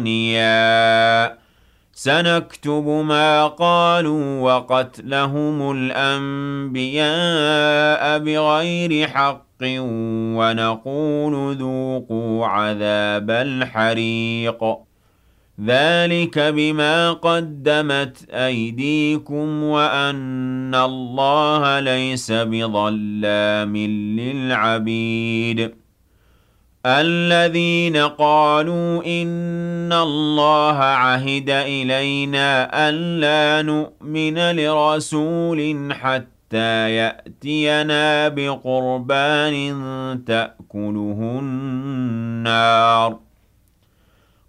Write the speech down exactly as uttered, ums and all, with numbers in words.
أغنياء سنكتب ما قالوا وقتلهم الأنبياء بغير حق ونقول ذوقوا عذاب الحريق ذلك بما قدمت أيديكم وأن الله ليس بظلام للعبيد الذين قالوا إن الله عهد إلينا ألا نؤمن لرسول حتى يأتينا بقربان تأكله النار